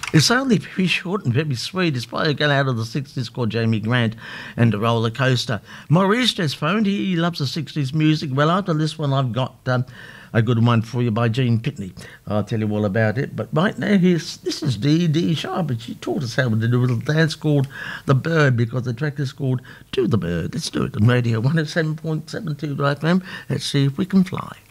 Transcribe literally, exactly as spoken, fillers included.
It's only very short and very sweet. It's probably going out of the sixties called Jamie Grant and the Roller Coaster. Maurice just phoned. He, he loves the sixties music. Well, after this one, I've got um, a good one for you by Jean Pitney. I'll tell you all about it. But right now, here's, this is Dee Dee Sharp, and she taught us how to do a little dance called The Bird, because the track is called To the Bird. Let's do it on Radio one oh seven point seven two F M. Let's see if we can fly.